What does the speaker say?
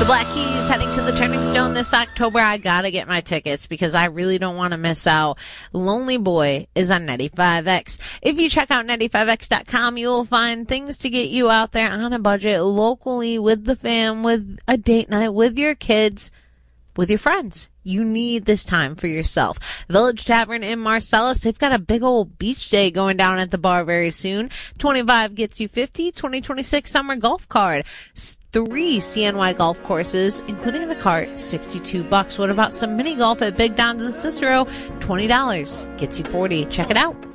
The Black Keys heading to the Turning Stone this October. I gotta get my tickets because I really don't want to miss out. Lonely Boy is on 95X. If you check out 95X.com, you will find things to get you out there on a budget, locally, with the fam, with a date night, with your kids, with your friends. You need this time for yourself. Village Tavern in Marcellus, they've got a big old beach day going down at the bar very soon. 25 gets you 50, 2026 summer golf card. 3 CNY golf courses, including the cart, $62. What about some mini golf at Big Don's and Cicero? $20 gets you 40. Check it out.